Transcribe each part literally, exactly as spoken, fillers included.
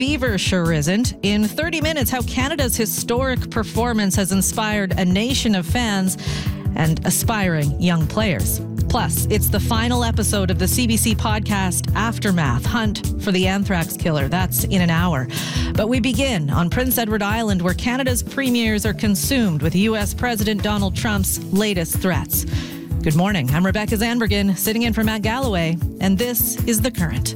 Beaver sure isn't. In thirty minutes, how Canada's historic performance has inspired a nation of fans and aspiring young players. Plus, it's the final episode of the C B C podcast Aftermath, Hunt for the Anthrax Killer. That's in an hour. But we begin on Prince Edward Island, where Canada's premiers are consumed with U S President Donald Trump's latest threats. Good morning. I'm Rebecca Zandbergen, sitting in for Matt Galloway, and this is The Current.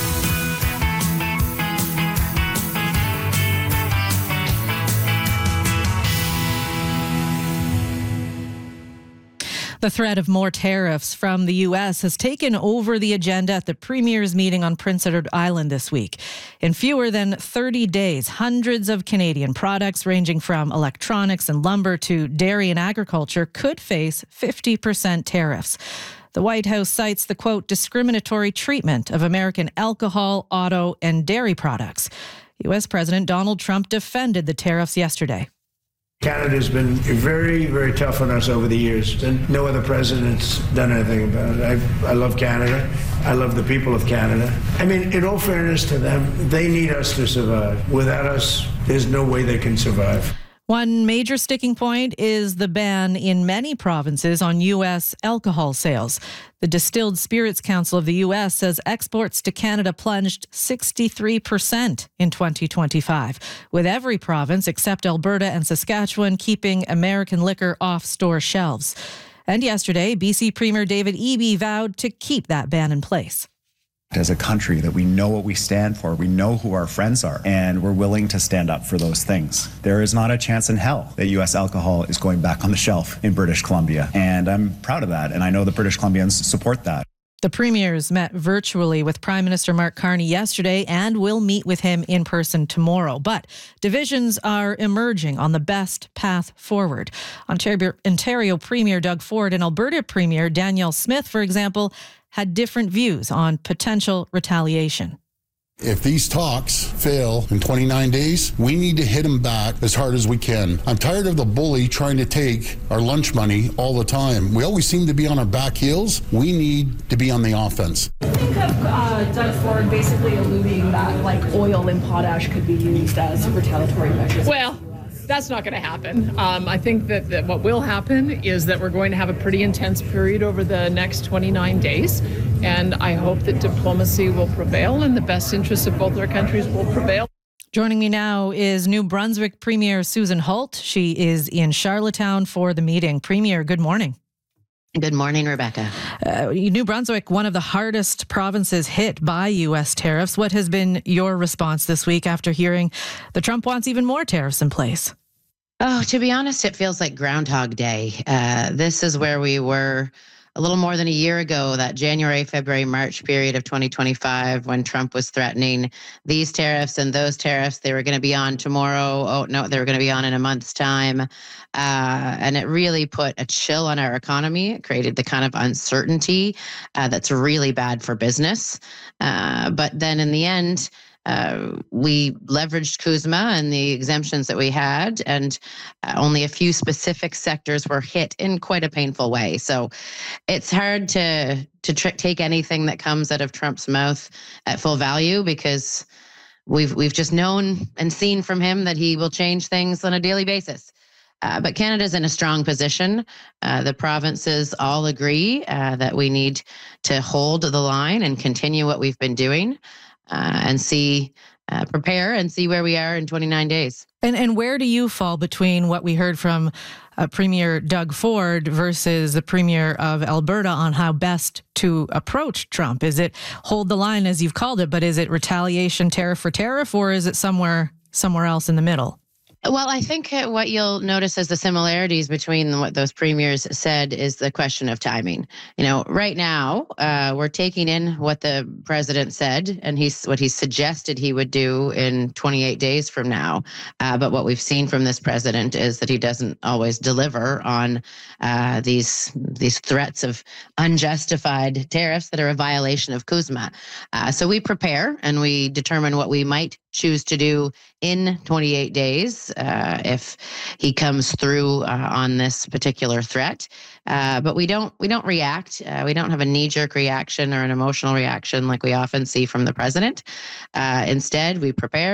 The threat of more tariffs from the U S has taken over the agenda at the Premier's meeting on Prince Edward Island this week. In fewer than thirty days, hundreds of Canadian products ranging from electronics and lumber to dairy and agriculture could face fifty percent tariffs. The White House cites the, quote, discriminatory treatment of American alcohol, auto, and dairy products. U S President Donald Trump defended the tariffs yesterday. Canada's been very, very tough on us over the years, and no other president's done anything about it. I, I love Canada. I love the people of Canada. I mean, in all fairness to them, they need us to survive. Without us, there's no way they can survive. One major sticking point is the ban in many provinces on U S alcohol sales. The Distilled Spirits Council of the U S says exports to Canada plunged sixty-three percent in twenty twenty-five, with every province except Alberta and Saskatchewan keeping American liquor off store shelves. And yesterday, B C Premier David Eby vowed to keep that ban in place. As a country, that we know what we stand for, we know who our friends are, and we're willing to stand up for those things. There is not a chance in hell that U S alcohol is going back on the shelf in British Columbia, and I'm proud of that, and I know the British Columbians support that. The premiers met virtually with Prime Minister Mark Carney yesterday and will meet with him in person tomorrow. But divisions are emerging on the best path forward. Ontario, Ontario Premier Doug Ford and Alberta Premier Danielle Smith, for example, had different views on potential retaliation. If these talks fail in twenty-nine days, we need to hit them back as hard as we can. I'm tired of the bully trying to take our lunch money all the time. We always seem to be on our back heels. We need to be on the offense. I think of uh, Doug Ford basically alluding that like oil and potash could be used as retaliatory measures. Well, that's not going to happen. Um, I think that, that what will happen is that we're going to have a pretty intense period over the next twenty-nine days. And I hope that diplomacy will prevail and the best interests of both our countries will prevail. Joining me now is New Brunswick Premier Susan Holt. She is in Charlottetown for the meeting. Premier, good morning. Good morning, Rebecca. Uh, New Brunswick, one of the hardest provinces hit by U S tariffs. What has been your response this week after hearing that Trump wants even more tariffs in place? Oh, to be honest, it feels like Groundhog Day. Uh, this is where we were a little more than a year ago, that January, February, March period of twenty twenty-five, when Trump was threatening these tariffs and those tariffs. They were going to be on tomorrow. Oh, no, they were going to be on in a month's time. Uh, and it really put a chill on our economy. It created the kind of uncertainty uh, that's really bad for business. Uh, but then in the end, Uh, we leveraged CUSMA and the exemptions that we had, and uh, only a few specific sectors were hit in quite a painful way. So it's hard to to tr- take anything that comes out of Trump's mouth at full value, because we've we've just known and seen from him that he will change things on a daily basis. Uh, but Canada's in a strong position. Uh, the provinces all agree uh, that we need to hold the line and continue what we've been doing. Uh, and see, uh, prepare and see where we are in twenty-nine days. And and where do you fall between what we heard from uh, Premier Doug Ford versus the Premier of Alberta on how best to approach Trump? Is it hold the line, as you've called it, but is it retaliation, tariff for tariff, or is it somewhere somewhere else in the middle? Well, I think what you'll notice as the similarities between what those premiers said is the question of timing. You know, right now, uh, we're taking in what the president said and he's what he suggested he would do in twenty-eight days from now. Uh, but what we've seen from this president is that he doesn't always deliver on uh, these these threats of unjustified tariffs that are a violation of CUSMA. Uh, so we prepare and we determine what we might choose to do in twenty-eight days uh, if he comes through uh, on this particular threat. Uh, but we don't we don't react. Uh, we don't have a knee-jerk reaction or an emotional reaction like we often see from the president. Uh, instead, we prepare.